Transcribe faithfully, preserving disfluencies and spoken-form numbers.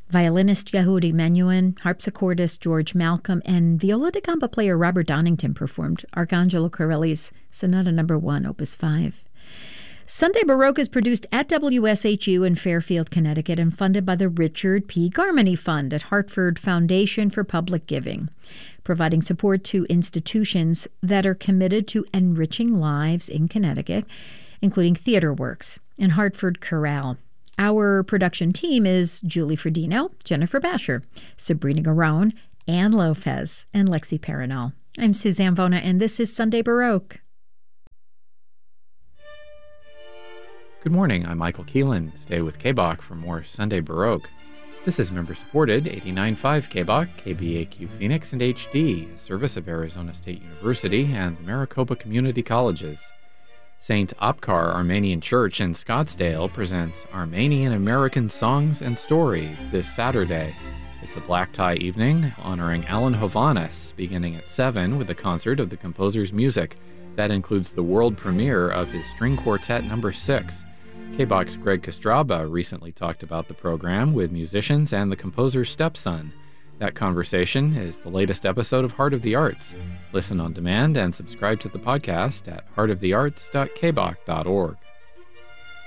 Violinist Yehudi Menuhin, harpsichordist George Malcolm, and viola da gamba player Robert Donington performed Arcangelo Corelli's Sonata Number One, Opus five. Sunday Baroque is produced at W S H U in Fairfield, Connecticut, and funded by the Richard P. Garmany Fund at Hartford Foundation for Public Giving, providing support to institutions that are committed to enriching lives in Connecticut, including Theater Works and Hartford Chorale. Our production team is Julie Fredino, Jennifer Basher, Sabrina Garone, Ann Lopez, and Lexi Paranol. I'm Suzanne Vona, and this is Sunday Baroque. Good morning, I'm Michael Keelan. Stay with K B O C for more Sunday Baroque. This is member-supported eighty-nine point five K B O C, K B A Q Phoenix, and H D, a service of Arizona State University and the Maricopa Community Colleges. Saint Opkar Armenian Church in Scottsdale presents Armenian American Songs and Stories this Saturday. It's a black tie evening honoring Alan Hovhannes, beginning at seven with a concert of the composer's music. That includes the world premiere of his string quartet number six. K B O C's Greg Kostraba recently talked about the program with musicians and the composer's stepson. That conversation is the latest episode of Heart of the Arts. Listen on demand and subscribe to the podcast at heart of the arts dot k b o c dot org.